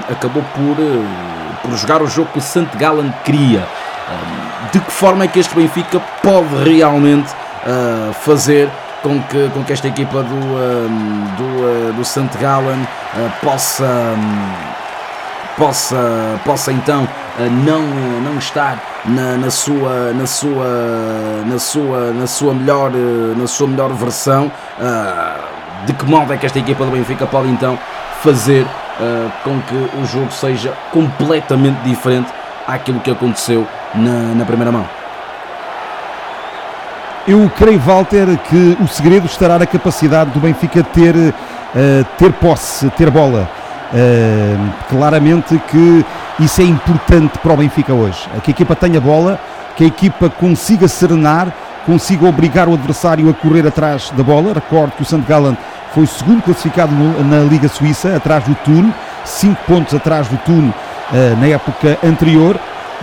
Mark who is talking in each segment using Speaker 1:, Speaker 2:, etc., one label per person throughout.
Speaker 1: acabou por jogar o jogo que o St. Gallen queria. De que forma é que este Benfica pode realmente fazer com que esta equipa do St. Gallen possa então não estar na sua melhor versão? De que modo é que esta equipa do Benfica pode então fazer com que o jogo seja completamente diferente àquilo que aconteceu na primeira mão?
Speaker 2: Eu creio, Walter, que o segredo estará na capacidade do Benfica ter posse, ter bola. Claramente que isso é importante para o Benfica hoje. Que a equipa tenha bola, que a equipa consiga serenar, consiga obrigar o adversário a correr atrás da bola. Recordo que o St. Gallen foi o segundo classificado na Liga Suíça, atrás do Thun, 5 pontos atrás do Thun na época anterior.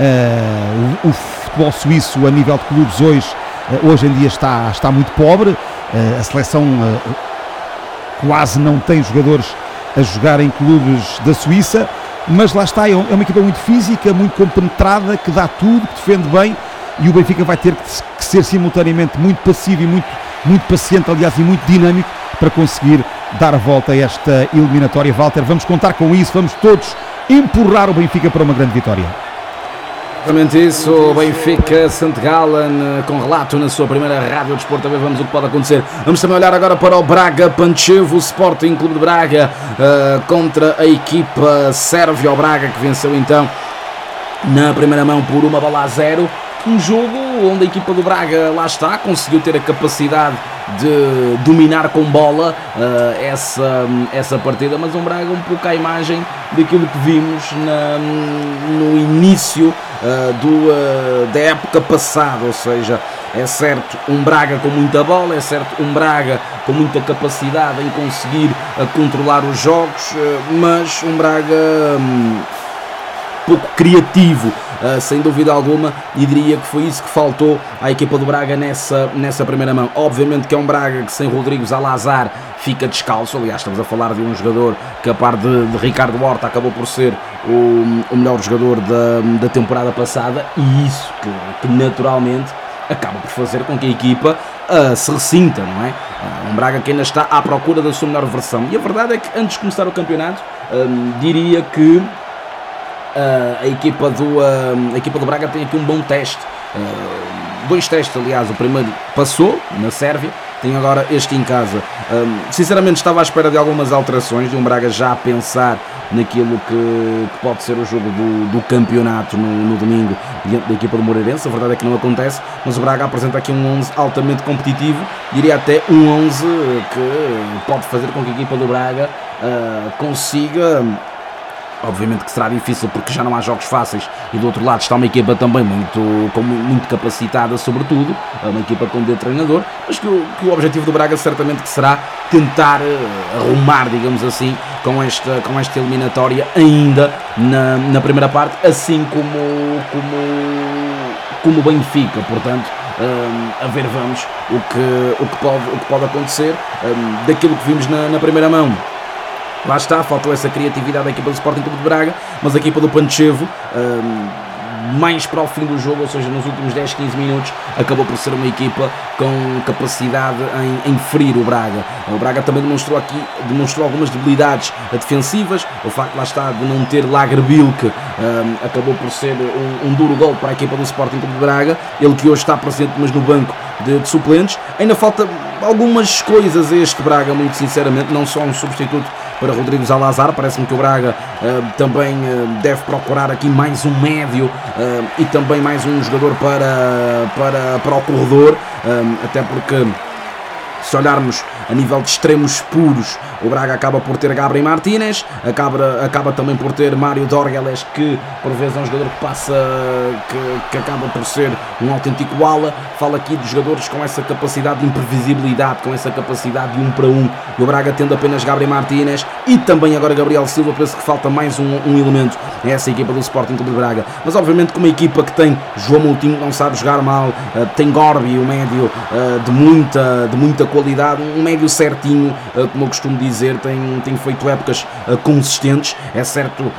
Speaker 2: O futebol suíço a nível de clubes hoje em dia está muito pobre. A seleção quase não tem jogadores a jogar em clubes da Suíça, mas lá está, é uma equipa muito física, muito compenetrada, que dá tudo, que defende bem, e o Benfica vai ter que ser simultaneamente muito passivo e muito paciente, aliás, e muito dinâmico para conseguir dar a volta a esta eliminatória. Walter, vamos contar com isso, vamos todos empurrar o Benfica para uma grande vitória.
Speaker 1: Exatamente isso, o Benfica St. Gallen com relato na sua primeira Rádio Desporto. Também vamos o que pode acontecer. Vamos também olhar agora para o Braga Pančevo, o Sporting Clube de Braga contra a equipa sérvia. O Braga que venceu então na primeira mão por 1-0. Um jogo onde a equipa do Braga, lá está, conseguiu ter a capacidade de dominar com bola essa partida, mas um Braga um pouco à imagem daquilo que vimos no início da época passada. Ou seja, é certo um Braga com muita bola, é certo um Braga com muita capacidade em conseguir controlar os jogos, mas um Braga pouco criativo, sem dúvida alguma, e diria que foi isso que faltou à equipa do Braga nessa primeira mão. Obviamente que é um Braga que sem Rodrigo Zalazar fica descalço. Aliás, estamos a falar de um jogador que, a par de Ricardo Horta, acabou por ser o melhor jogador da temporada passada, e isso que naturalmente acaba por fazer com que a equipa se ressinta, não é? Um Braga que ainda está à procura da sua melhor versão, e a verdade é que antes de começar o campeonato, diria que a equipa do Braga tem aqui um bom teste, 2 testes, aliás. O primeiro passou na Sérvia, tem agora este em casa. Sinceramente estava à espera de algumas alterações, de um Braga já a pensar naquilo que pode ser o jogo do campeonato no domingo diante da equipa do Moreirense. A verdade é que não acontece, mas o Braga apresenta aqui um 11 altamente competitivo, diria até um 11 que pode fazer com que a equipa do Braga consiga. Obviamente que será difícil porque já não há jogos fáceis, e do outro lado está uma equipa também muito capacitada, sobretudo uma equipa com D treinador, mas que o objetivo do Braga certamente que será tentar arrumar, digamos assim, com esta eliminatória ainda na primeira parte, assim como o Benfica. Portanto, a ver, vamos o que pode acontecer daquilo que vimos na primeira mão. Lá está, faltou essa criatividade da equipa do Sporting Clube de Braga, mas a equipa do Pančevo, mais para o fim do jogo, ou seja, nos últimos 10, 15 minutos, acabou por ser uma equipa com capacidade em ferir o Braga. O Braga também demonstrou algumas debilidades defensivas. O facto, lá está, de não ter Lagerbilk acabou por ser um duro gol para a equipa do Sporting Clube de Braga, ele que hoje está presente, mas no banco de suplentes. Ainda falta algumas coisas a este Braga, muito sinceramente, não só um substituto para Rodrigo Zalazar. Parece-me que o Braga também deve procurar aqui mais um médio e também mais um jogador para o corredor, até porque, se olharmos a nível de extremos puros, o Braga acaba por ter Gabriel Martínez, acaba também por ter Mário Dorgeles, que por vezes é um jogador que passa, que acaba por ser um autêntico ala. Fala aqui de jogadores com essa capacidade de imprevisibilidade, com essa capacidade de 1 para 1, e o Braga tendo apenas Gabriel Martínez e também agora Gabriel Silva. Penso que falta mais um elemento nessa equipa do Sporting Clube de Braga, mas obviamente com uma equipa que tem João Moutinho, que não sabe jogar mal, tem Gorbi, um médio de muita qualidade, um médio certinho, como eu costumo dizer, tem feito épocas consistentes. É certo